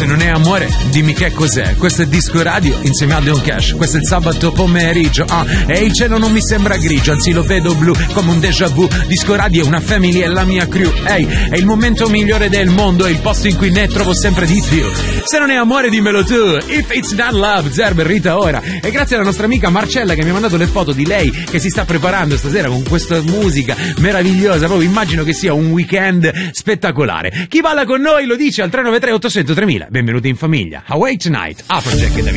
non è amore, dimmi che cos'è. Questo è Disco Radio insieme a Leon Cash. Questo è il sabato pomeriggio. E il cielo non mi sembra grigio, anzi lo vedo blu come un déjà vu. Disco Radio è una family, è la mia crew. Ehi, è il momento migliore del mondo, è il posto in cui ne trovo sempre di più. Se non è amore dimmelo tu. If it's not love, Zerber Rita ora. E grazie alla nostra amica Marcella che mi ha mandato le foto di lei che si sta preparando stasera con questa musica meravigliosa. Proprio immagino che sia un weekend spettacolare. Chi balla con noi lo dice al 393 800 3000. Benvenuti in famiglia. Away Tonight, Afrojack e David.